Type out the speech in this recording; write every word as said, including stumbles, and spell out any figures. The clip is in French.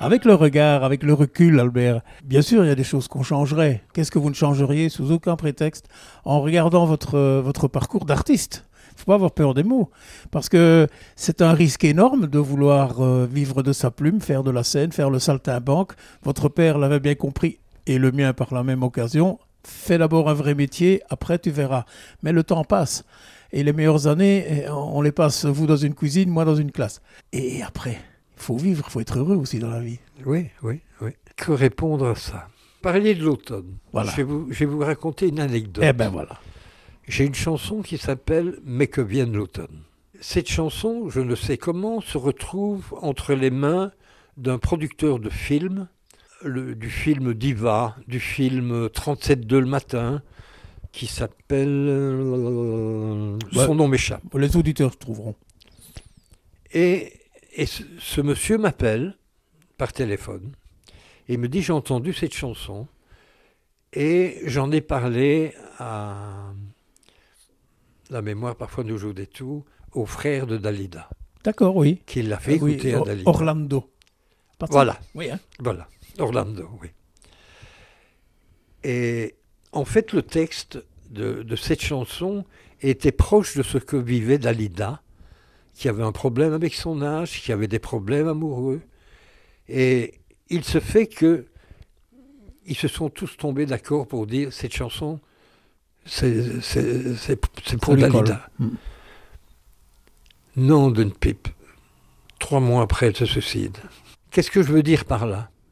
Avec le regard, avec le recul, Albert, bien sûr, il y a des choses qu'on changerait. Qu'est-ce que vous ne changeriez sous aucun prétexte en regardant votre, votre parcours d'artiste ? Il ne faut pas avoir peur des mots, parce que c'est un risque énorme de vouloir euh, vivre de sa plume, faire de la scène, faire le saltimbanque. Votre père l'avait bien compris, et le mien par la même occasion. Fais d'abord un vrai métier, après tu verras. Mais le temps passe, et les meilleures années, on les passe, vous dans une cuisine, moi dans une classe. Et après... Il faut vivre, il faut être heureux aussi dans la vie. Oui, oui, oui. Que répondre à ça ? Parler de l'automne. Voilà. Je vais vous, je vais vous raconter une anecdote. Eh ben voilà. J'ai une chanson qui s'appelle « Mais que vienne l'automne ». Cette chanson, je ne sais comment, se retrouve entre les mains d'un producteur de films, le, du film Diva, du film trente-sept deux le matin, qui s'appelle... Euh, ouais, son nom m'échappe. Les auditeurs trouveront. Et... Et ce, ce monsieur m'appelle par téléphone et me dit j'ai entendu cette chanson et j'en ai parlé à la mémoire parfois nous joue des tours au frère de Dalida. D'accord, oui. Qui l'a fait écouter oui, à Dalida. Orlando. Pas voilà. Oui, hein. Voilà. Orlando, oui. Et en fait le texte de, de cette chanson était proche de ce que vivait Dalida, qui avait un problème avec son âge, qui avait des problèmes amoureux. Et il se fait que ils se sont tous tombés d'accord pour dire cette chanson, c'est, c'est, c'est, c'est pour Dalida. Mm. Nom d'une pipe. Trois mois après, elle se suicide. Qu'est-ce que je veux dire par là ?